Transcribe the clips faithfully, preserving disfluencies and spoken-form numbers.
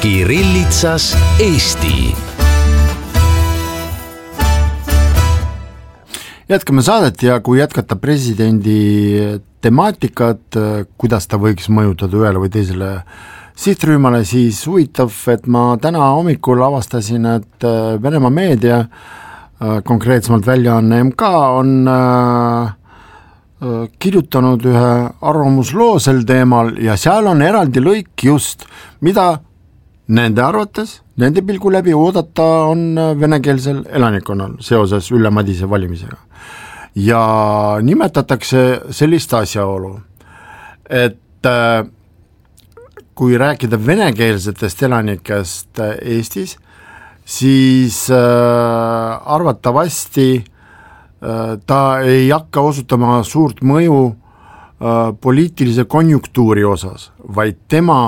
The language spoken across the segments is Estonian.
Kirillitsas Eesti. Jätkame saadet ja kui jätkata presidendi temaatikat, kuidas ta võiks mõjutada ühele või teisele sihtrühmale, siis huvitav, et ma täna hommikul avastasin, et Venemaa meedia, konkreetsemalt väljaanne M K, on kirjutanud ühe arvamusloo sel teemal ja seal on eraldi lõik just, mida nende arvates, nende pilgu läbi oodata on venekeelsel elanikkonnal seoses Ülle Madise valimisega. Ja nimetatakse sellist asjaolu, et kui rääkida venekeelsetest elanikest Eestis, siis arvatavasti ta ei hakka osutama suurt mõju poliitilise konjunktuuri osas, vaid tema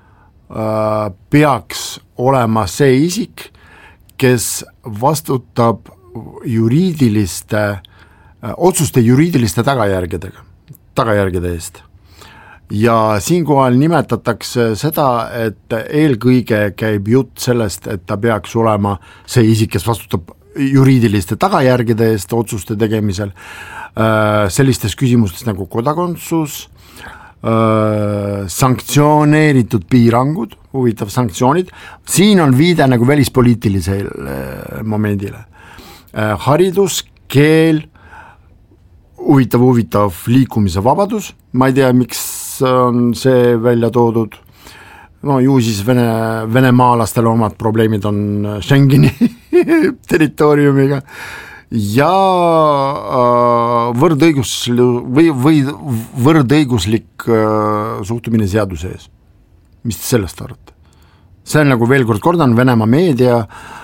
peaks olema see isik, kes vastutab juriidiliste, otsuste juriidiliste tagajärgedega, tagajärgede eest. Ja siinkohal nimetatakse seda, et eelkõige käib jutt sellest, et ta peaks olema see isik, kes vastutab juriidiliste tagajärgede eest otsuste tegemisel, sellistes küsimustes nagu kodakondsus, sanktsioneeritud piirangud, huvitav sanktsioonid, siin on viide nagu välispoliitilisele momendile. Haridus, keel, huvitav, huvitav liikumise vabadus, ma ei tea, miks on see välja toodud, no ju siis Vene, venemaalastele omad probleemid on Schengeni territooriumiga ja võrdõigus, või, või võrdõiguslik suhtumine seaduse ees. Mis sellest arvate? See on nagu veel kord kordan, Venemaa meedia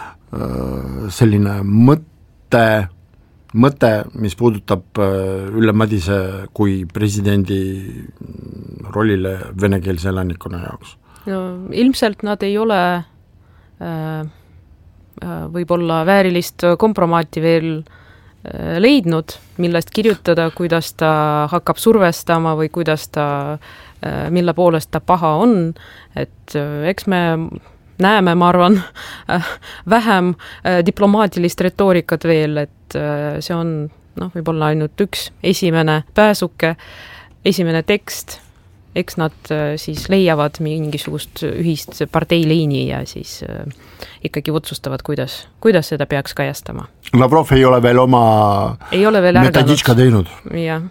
selline mõte, mõte, mis puudutab Ülle Madise kui presidendi rollile venekeelse elanikkonna jaoks. No, ilmselt nad ei ole äh, võib-olla väärilist kompromaati veel äh, leidnud, millest kirjutada, kuidas ta hakkab survestama või kuidas ta, äh, mille poolest ta paha on, et äh, eks me näeme, ma arvan, äh, vähem äh, diplomaatilist retoorikat veel, et äh, see on noh, võib-olla ainult üks esimene pääsuke, esimene tekst, eks nad siis leiavad mingisugust ühist parteiliini ja siis äh, ikkagi otsustavad, kuidas, kuidas seda peaks kajastama. Lavrov ei ole veel oma ei ole veel metoditška teinud. Jah.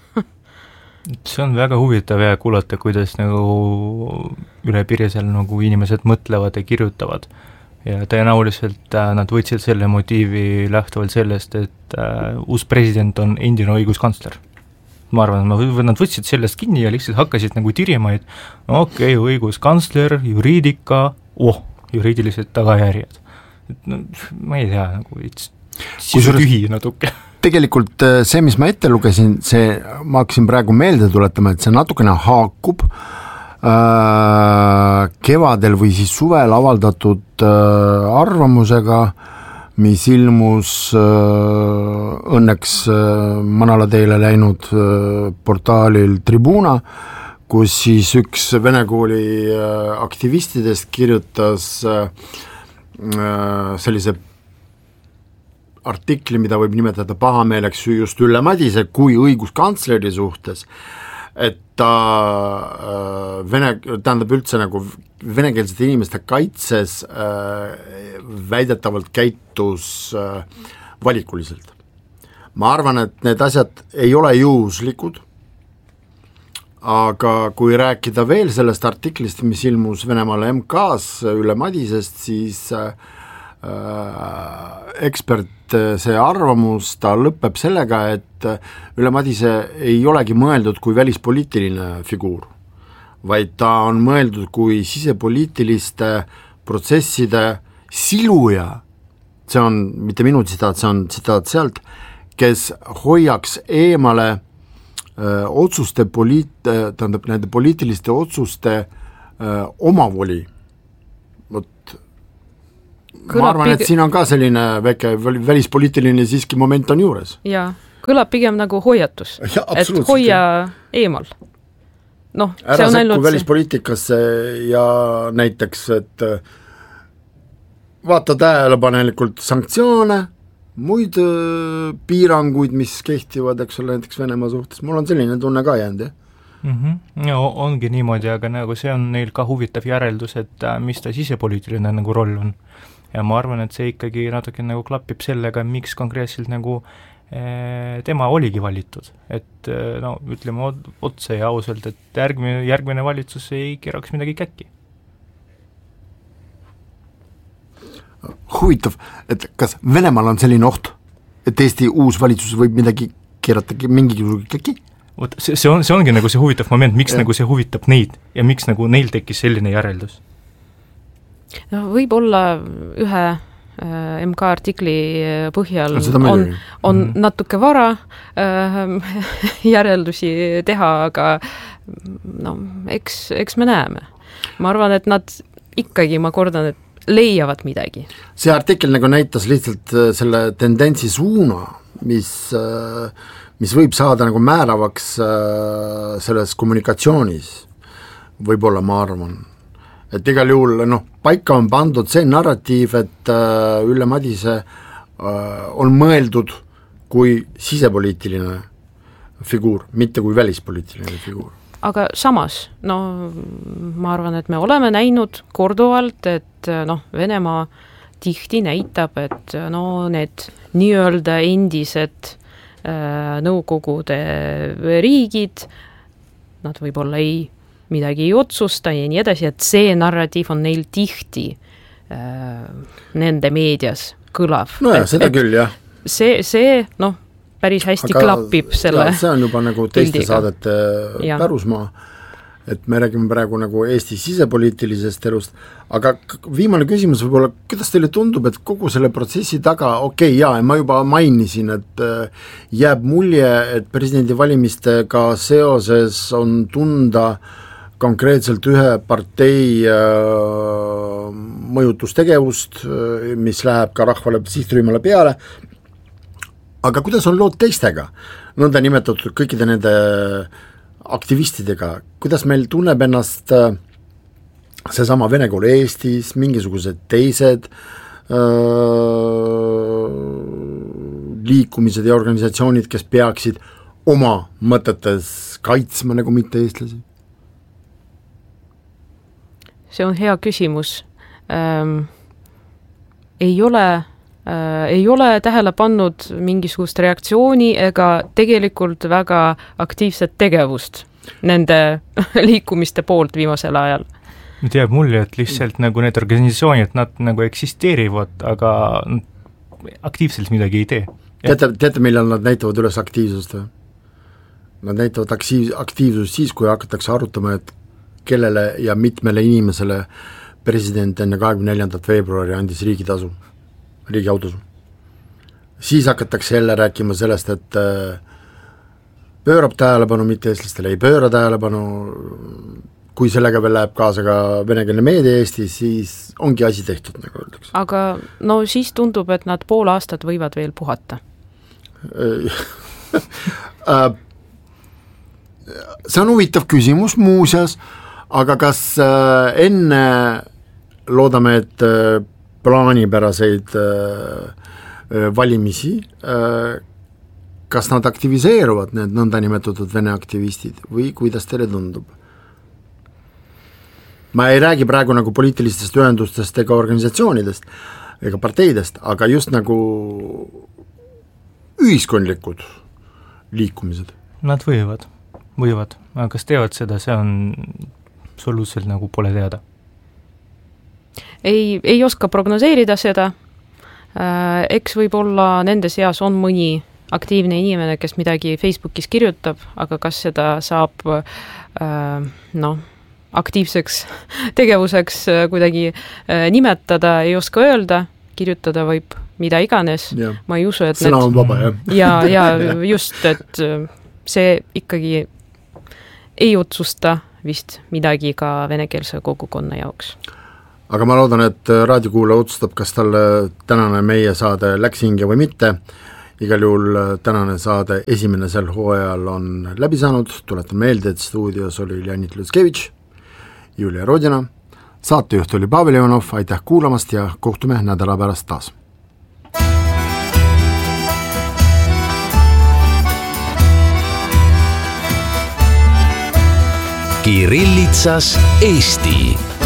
See on väga huvitav ja kuulata, kuidas nagu üle piirisel nagu inimesed mõtlevad ja kirjutavad. Ja tõenäoliselt äh, nad võtsid selle motiivi lähtuvalt sellest, et äh, uus president on endine õiguskantsler. Ma arvan, et nad võtsid sellest kinni ja lihtsalt hakkasid nagu tirima, et okei, okay, õiguskantsler, juriidika, oh, juriidilised tagajärjed. Et, no, ma ei tea, nagu sisu tühi natuke. Tegelikult see, mis ma ette lugesin, see, ma hakkasin praegu meelde tuletama, et see natukene haakub äh, kevadel või siis suvel avaldatud äh, arvamusega, mis ilmus äh, õnneks äh, Manalateele läinud äh, portaalil Tribuna, kus siis üks Vene kooli äh, aktivistidest kirjutas äh, sellise artikli, mida võib nimetada pahameeleks just Ülle Madise kui õiguskantsleri suhtes, et ta äh, Vene, tähendab üldse nagu venekeelsete inimeste kaitses äh, väidetavalt käitus äh, valikuliselt. Ma arvan, et need asjad ei ole juhuslikud, aga kui rääkida veel sellest artiklist, mis ilmus Venemaale M K-s Ülle Madisest, siis äh, ekspert, see arvamus, ta lõpeb sellega, et Ülle Madise ei olegi mõeldud kui välispoliitiline figuur, vaid ta on mõeldud kui sisepoliitiliste protsesside siluja, see on mitte minu tsitaat, see on tsitaat sealt, kes hoiaks eemale öö, otsuste poliit-, tähendab nende poliitiliste otsuste öö, omavoli. Vot Kõlab ma arvan, et pig... siin on ka selline väike välispoliitiline siiski moment on juures. Jaa, kõlab pigem nagu hoiatus, ja, et hoia eemal. noh, ära sekku välispoliitikasse ja näiteks, et vaata tähelepanelikult sanktsioone, muid piiranguid, mis kehtivad, eks ole, näiteks Venemaa suhtes, mul on selline tunne ka jäänud, jah. Mm-hmm. No, ongi niimoodi, aga nagu see on neil ka huvitav järeldus, et mis ta sisepoliitiline nagu roll on. Ja ma arvan, et see ikkagi natuke nagu klapib sellega, miks konkreetselt nagu eh, tema oligi valitud. Et no ütleme otse ja ausalt, et järgmine, järgmine valitsus ei keeraks midagi käkki. Huvitav, et kas Venemaal on selline oht, et Eesti uus valitsus võib midagi keerata mingisugune käkki? Vot see, see, on, see ongi nagu see huvitav moment, miks ja. nagu see huvitab neid ja miks nagu neil tekkis selline järeldus? No, võib-olla ühe äh, M K artikli põhjal no, on, on mm-hmm. natuke vara äh, järeldusi teha, aga no, eks, eks me näeme. Ma arvan, et nad ikkagi, ma kordan, et leiavad midagi. See artikkel nagu näitas lihtsalt selle tendentsi suuna, mis äh, mis võib saada nagu määravaks äh, selles kommunikatsioonis, võib-olla ma arvan, et igal juhul noh, paika on pandud see narratiiv, et äh, Ülle Madise äh, on mõeldud kui sisepoliitiline figuur, mitte kui välispoliitiline figuur. Aga samas, no ma arvan, et me oleme näinud korduvalt, et noh, Venemaa tihti näitab, et no need nii-öelda endised nõukogude riigid, nad võib-olla ei, midagi ei otsusta ja nii edasi, et see narratiiv on neil tihti äh, nende meedias kõlav. No jah, seda et, küll, jah. See, see noh, päris hästi aga, klapib selle see on juba nagu teiste pildiga. Saadete ja. Pärusmaa, et me räägime praegu nagu Eesti sisepoliitilisest elust, aga viimane küsimus võib-olla, kuidas teile tundub, et kogu selle protsessi taga, okei okay, jaa, ma juba mainisin, et jääb mulje, et presidendivalimistega seoses on tunda konkreetselt ühe partei mõjutustegevust, mis läheb ka rahvale sihtrühmale peale, aga kuidas on lood teistega? Nõnda nimetatud kõikide nende aktivistidega, kuidas meil tunneb ennast seesama Vene kool Eestis, mingisugused teised öö, liikumised ja organisatsioonid, kes peaksid oma mõtetes kaitsma nagu mitte eestlasi? See on hea küsimus. Ähm, ei ole äh, ei ole tähele pannud mingisugust reaktsiooni ega tegelikult väga aktiivset tegevust nende liikumiste poolt viimasel ajal. Nüüd jääb mulje, et lihtsalt nagu need organisatsioonid, nad nagu eksisteerivad, aga aktiivselt midagi ei tee. Teate, teate, millal nad näitavad üles aktiivsust või? Nad näitavad aktiiv, aktiivsust siis, kui hakatakse arutama, et kellele ja mitmele inimesele president enne kahekümne neljandat veebruari andis riigitasu, riigi autosu. Siis hakatakse jälle rääkima sellest, et pöörab tähelepanu, mitte eestlastele ei pööra tähelepanu, kui sellega veel läheb kaasa ka venekeelne meedia Eestis, siis ongi asi tehtud, nagu öeldakse. Aga no siis tundub, et nad pool aastat võivad veel puhata. See on huvitav küsimus muuseas, aga kas enne loodame, et plaanipäraseid valimisi, kas nad aktiviseeruvad, need nõnda nimetatud Vene aktivistid, või kuidas teile tundub? Ma ei räägi praegu nagu poliitilistest ühendustest ega organisatsioonidest ega parteidest, aga just nagu ühiskondlikud liikumised. Nad võivad, võivad, aga kas teevad seda, see on absoluutselt nagu pole teada. Ei, ei oska prognoseerida seda, eks võib-olla nende seas on mõni aktiivne inimene, kes midagi Facebookis kirjutab, aga kas seda saab noh, aktiivseks tegevuseks kuidagi nimetada, ei oska öelda, kirjutada võib mida iganes, ja. Ma ei usu, et sõna on vaba, jah. ja, ja just, et see ikkagi ei otsusta vist midagi ka venekeelse kogukonna jaoks. Aga ma loodan, et raadiokuulaja otsustab, kas talle tänane meie saade läks hinge või mitte igal juhul tänane saade esimene sel hooajal on läbi saanud, tuletan meelde, et stuudios oli Leonid Lutskevitš, Julia Rodina, saatejuht oli Pavel Ivanov, aitäh kuulamast ja kohtume nädala pärast taas. Kirillitsas Eesti